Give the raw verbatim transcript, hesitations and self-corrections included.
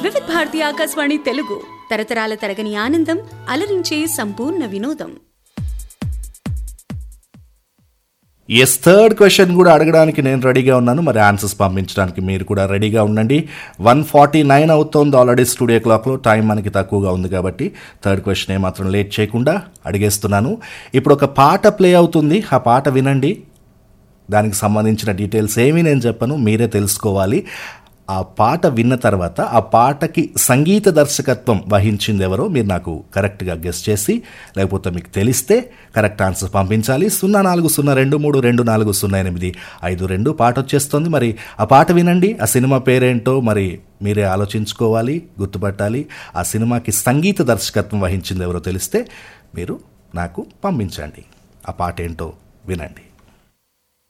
వివిధ భారతి ఆకాశవాణి తెలుగు, తరతరాల తరగని ఆనందం, అలరించే సంపూర్ణ వినోదం. ఎస్, థర్డ్ క్వశ్చన్ కూడా అడగడానికి నేను రెడీగా ఉన్నాను. మరి ఆన్సర్స్ పంపించడానికి మీరు కూడా రెడీగా ఉండండి. వన్ ఫార్టీ నైన్ అవుతోంది ఆల్రెడీ స్టూడియో క్లాక్లో. టైం మనకి తక్కువగా ఉంది కాబట్టి థర్డ్ క్వశ్చన్ ఏమాత్రం లేట్ చేయకుండా అడిగేస్తున్నాను. ఇప్పుడు ఒక పాట ప్లే అవుతుంది, ఆ పాట వినండి. దానికి సంబంధించిన డీటెయిల్స్ ఏమీ నేను చెప్పను, మీరే తెలుసుకోవాలి. ఆ పాట విన్న తర్వాత ఆ పాటకి సంగీత దర్శకత్వం వహించింది ఎవరో మీరు నాకు కరెక్ట్గా గెస్ చేసి, లేకపోతే మీకు తెలిస్తే కరెక్ట్ ఆన్సర్ పంపించాలి. సున్నా నాలుగు సున్నా రెండు మూడు రెండు నాలుగు సున్నా ఎనిమిది ఐదు రెండు పాట వచ్చేస్తుంది. మరి ఆ పాట వినండి. ఆ సినిమా పేరేంటో మరి మీరే ఆలోచించుకోవాలి, గుర్తుపట్టాలి. ఆ సినిమాకి సంగీత దర్శకత్వం వహించింది ఎవరో తెలిస్తే మీరు నాకు పంపించండి. ఆ పాట ఏంటో వినండి.